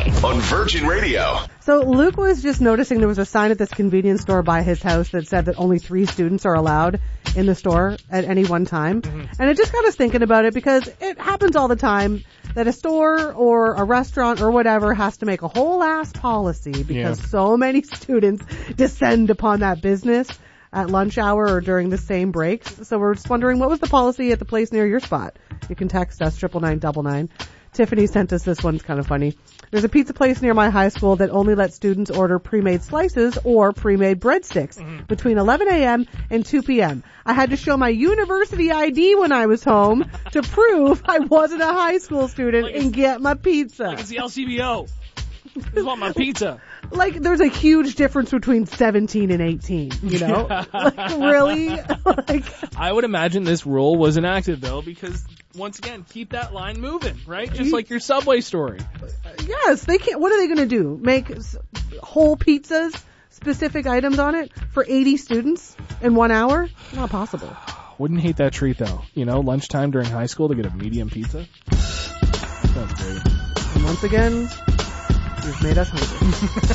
on Virgin Radio. So Luke was just noticing there was a sign at this convenience store by his house that said that only 3 students are allowed in the store at any one time. And it just got us thinking about it because it happens all the time that a store or a restaurant or whatever has to make a whole ass policy because so many students descend upon that business at lunch hour or during the same breaks. So we're just wondering, what was the policy at the place near your spot? You can text us 99999. Tiffany sent us this one. It's kind of funny. There's a pizza place near my high school that only lets students order pre-made slices or pre-made breadsticks between 11 a.m. and 2 p.m. I had to show my university ID when I was home to prove I wasn't a high school student and get my pizza. Like it's the LCBO. I just want my pizza. Like, there's a huge difference between 17 and 18, you know? Like, really? Like, I would imagine this rule was enacted, though, because, once again, keep that line moving, right? Just like your Subway story. Yes, they can't. What are they going to do? Make whole pizzas, specific items on it for 80 students in 1 hour? Not possible. Wouldn't hate that treat, though. You know, lunchtime during high school to get a medium pizza. Sounds great. And once again, you've made us hungry.